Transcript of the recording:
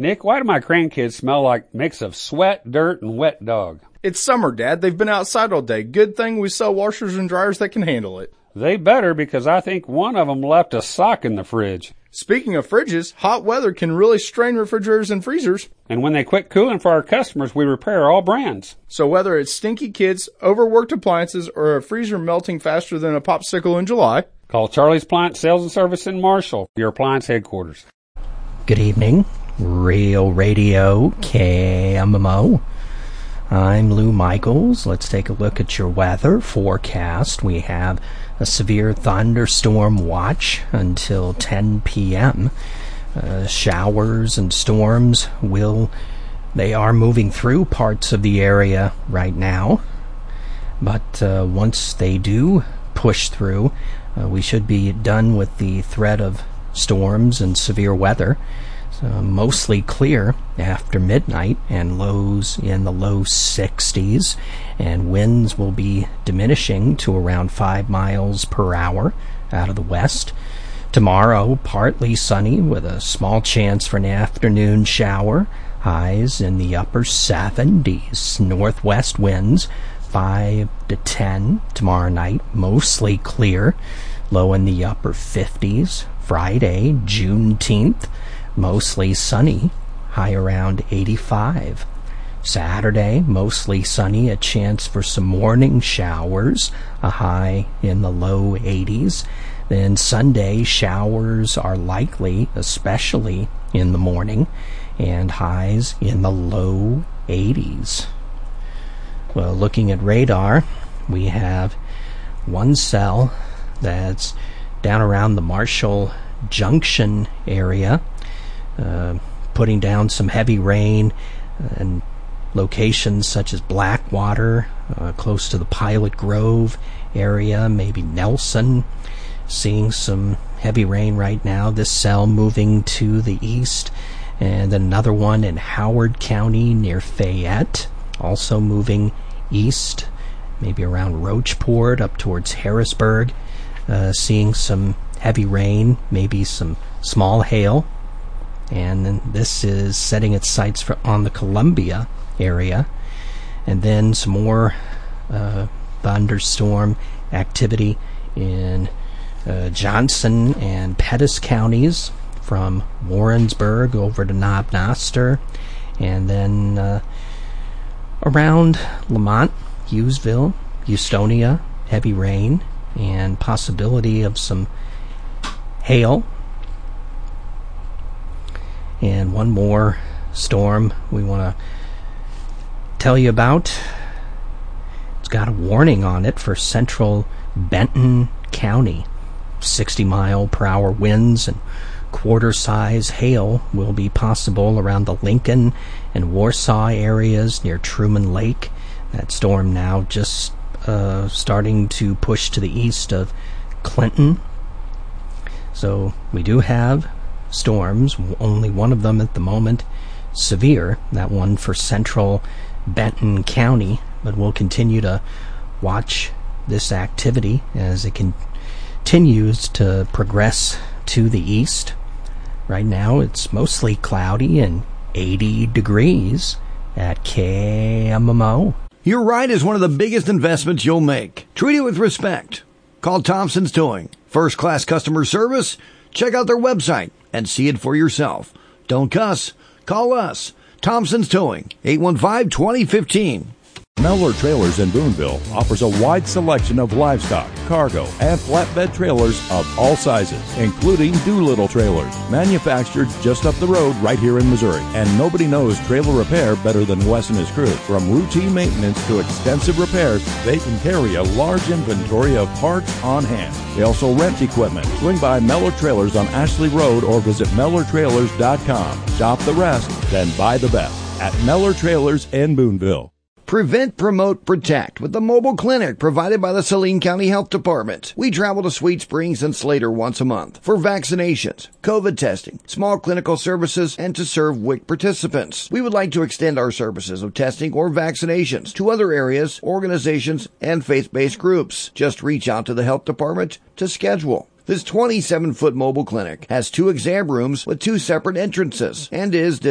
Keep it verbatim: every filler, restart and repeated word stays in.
Nick, why do my grandkids smell like a mix of sweat, dirt, and wet dog? It's summer, Dad. They've been outside all day. Good thing we sell washers and dryers that can handle it. They better, because I think one of them left a sock in the fridge. Speaking of fridges, hot weather can really strain refrigerators and freezers. And when they quit cooling for our customers, we repair all brands. So whether it's stinky kids, overworked appliances, or a freezer melting faster than a popsicle in July, call Charlie's Appliance Sales and Service in Marshall, your appliance headquarters. Good evening, Real Radio K M M O. I'm Lou Michaels. Let's take a look at your weather forecast. We have a severe thunderstorm watch until ten p.m. Uh, showers and storms will, they are moving through parts of the area right now. But uh, once they do push through, uh, we should be done with the threat of storms and severe weather. Uh, mostly clear after midnight, and lows in the low sixties, and winds will be diminishing to around five miles per hour out of the west. Tomorrow, partly sunny with a small chance for an afternoon shower. Highs in the upper seventies. Northwest winds five to ten. Tomorrow night, mostly clear. Low in the upper fifties. Friday, Juneteenth, mostly sunny, high around eighty-five. Saturday, mostly sunny, a chance for some morning showers, a high in the low eighties. Then Sunday, showers are likely, especially in the morning, and highs in the low eighties. Well, looking at radar, we have one cell that's down around the Marshall Junction area, Uh, putting down some heavy rain, and locations such as Blackwater, uh, close to the Pilot Grove area, maybe Nelson, seeing some heavy rain right now. This cell moving to the east, and another one in Howard County near Fayette, also moving east, maybe around Roachport up towards Harrisburg, uh, seeing some heavy rain, maybe some small hail. And then this is setting its sights for, on the Columbia area. And then some more uh, thunderstorm activity in uh, Johnson and Pettis counties, from Warrensburg over to Knob Noster. And then uh, around Lamont, Hughesville, Houstonia, heavy rain and possibility of some hail. And one more storm we want to tell you about. It's got a warning on it for central Benton County. sixty mile per hour winds and quarter-size hail will be possible around the Lincoln and Warsaw areas near Truman Lake. That storm now just uh, starting to push to the east of Clinton. So we do have storms, only one of them at the moment severe, that one for central Benton County, but we'll continue to watch this activity as it continues to progress to the east. Right now it's mostly cloudy and eighty degrees at K M M O. Your ride is one of the biggest investments you'll make. Treat it with respect. Call Thompson's Towing. First-class customer service? Check out their website and see it for yourself. Don't cuss. Call us. Thompson's Towing, eight one five, two zero one five. Mellor Trailers in Boonville offers a wide selection of livestock, cargo, and flatbed trailers of all sizes, including Doolittle trailers, manufactured just up the road right here in Missouri. And nobody knows trailer repair better than Wes and his crew. From routine maintenance to extensive repairs, they can carry a large inventory of parts on hand. They also rent equipment. Swing by Mellor Trailers on Ashley Road or visit Mellor Trailers dot com. Shop the rest, then buy the best at Mellor Trailers in Boonville. Prevent, promote, protect with the mobile clinic provided by the Saline County Health Department. We travel to Sweet Springs and Slater once a month for vaccinations, COVID testing, small clinical services, and to serve W I C participants. We would like to extend our services of testing or vaccinations to other areas, organizations, and faith-based groups. Just reach out to the health department to schedule. This twenty-seven foot mobile clinic has two exam rooms with two separate entrances and is